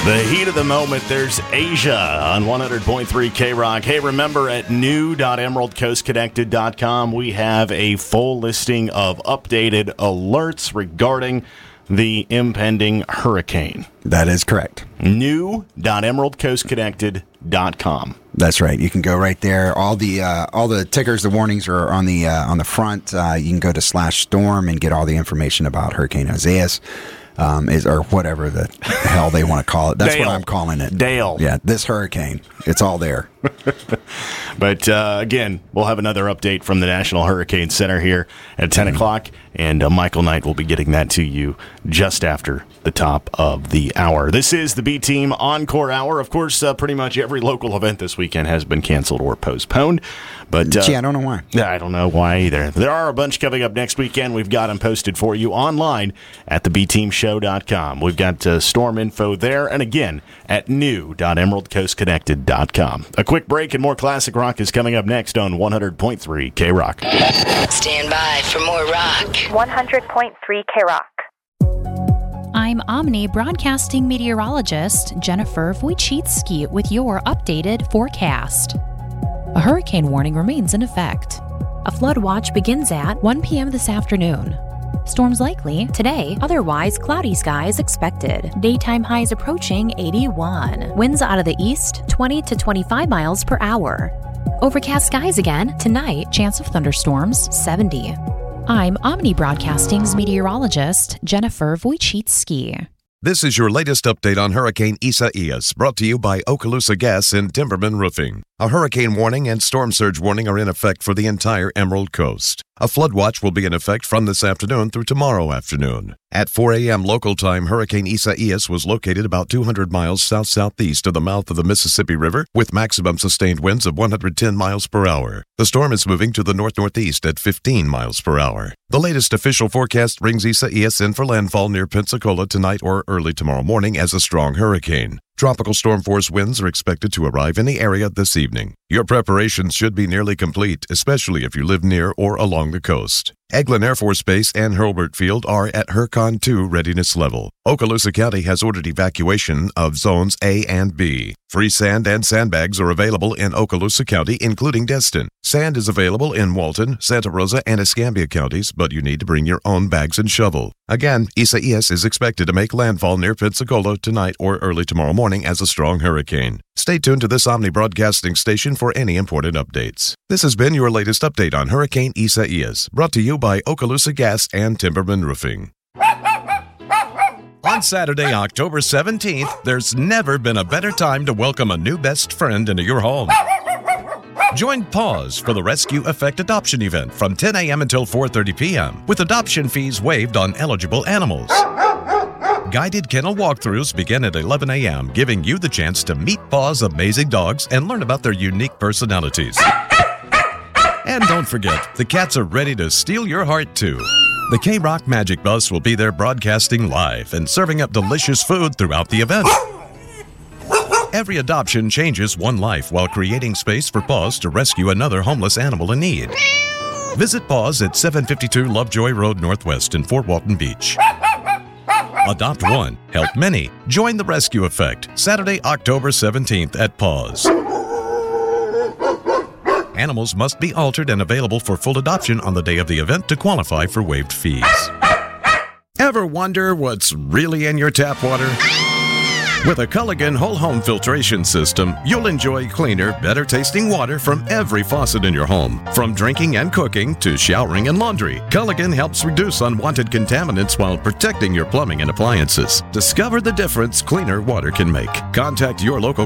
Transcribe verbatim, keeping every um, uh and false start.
The heat of the moment, there's Asia on one hundred point three K-Rock. Hey, remember at new dot emerald coast connected dot com, we have a full listing of updated alerts regarding the impending hurricane. That is correct. new dot emerald coast connected dot com. That's right. You can go right there. All the uh, all the tickers, the warnings are on the uh, on the front. Uh, you can go to slash storm and get all the information about Hurricane Isaias. Um, is or whatever the hell they want to call it. That's Dale. what I'm calling it. Dale. Yeah, this hurricane. It's all there. But uh, again, we'll have another update from the National Hurricane Center here at ten o'clock, and uh, Michael Knight will be getting that to you just after the top of the hour. This is the B-Team Encore Hour. Of course, uh, pretty much every local event this weekend has been canceled or postponed. But uh, Gee, I don't know why. I don't know why either. There are a bunch coming up next weekend. We've got them posted for you online at the b team show dot com. We've got uh, storm info there, and again, at new dot emerald coast connected dot com. A quick break and more classic rock is coming up next on one hundred point three K-Rock. Stand by for more rock. one hundred point three K-Rock. I'm Omni broadcasting meteorologist Jennifer Wojcicki with your updated forecast. A hurricane warning remains in effect. A flood watch begins at one p.m. this afternoon. Storms likely today, otherwise cloudy skies expected. Daytime highs approaching eighty-one. Winds out of the east, twenty to twenty-five miles per hour. Overcast skies again tonight, chance of thunderstorms, seventy. I'm Omni Broadcasting's meteorologist Jennifer Wojcicki. This is your latest update on Hurricane Isaias, brought to you by Okaloosa Gas and Timberman Roofing. A hurricane warning and storm surge warning are in effect for the entire Emerald Coast. A flood watch will be in effect from this afternoon through tomorrow afternoon. At four a.m. local time, Hurricane Isaias was located about two hundred miles south-southeast of the mouth of the Mississippi River with maximum sustained winds of one hundred ten miles per hour. The storm is moving to the north-northeast at fifteen miles per hour. The latest official forecast brings Isaias in for landfall near Pensacola tonight or early tomorrow morning as a strong hurricane. Tropical storm force winds are expected to arrive in the area this evening. Your preparations should be nearly complete, especially if you live near or along the coast. Eglin Air Force Base and Hurlburt Field are at HURCON two readiness level. Okaloosa County has ordered evacuation of zones A and B. Free sand and sandbags are available in Okaloosa County, including Destin. Sand is available in Walton, Santa Rosa, and Escambia counties, but you need to bring your own bags and shovel. Again, Isaias is expected to make landfall near Pensacola tonight or early tomorrow morning as a strong hurricane. Stay tuned to this Omni Broadcasting station for any important updates. This has been your latest update on Hurricane Isaias, brought to you by Okaloosa Gas and Timberman Roofing. On Saturday, October seventeenth, there's never been a better time to welcome a new best friend into your home. Join Paws for the Rescue Effect Adoption Event from ten a.m. until four thirty p.m. with adoption fees waived on eligible animals. Guided kennel walkthroughs begin at eleven a.m., giving you the chance to meet Paws' amazing dogs and learn about their unique personalities. And don't forget, the cats are ready to steal your heart too. The K-Rock Magic Bus will be there broadcasting live and serving up delicious food throughout the event. Every adoption changes one life while creating space for Paws to rescue another homeless animal in need. Visit Paws at seven fifty-two Lovejoy Road Northwest in Fort Walton Beach. Adopt one, help many. Join the Rescue Effect, Saturday, October seventeenth at Paws. Animals must be altered and available for full adoption on the day of the event to qualify for waived fees. Ever wonder what's really in your tap water? With a Culligan whole home filtration system, you'll enjoy cleaner, better tasting water from every faucet in your home. From drinking and cooking to showering and laundry, Culligan helps reduce unwanted contaminants while protecting your plumbing and appliances. Discover the difference cleaner water can make. Contact your local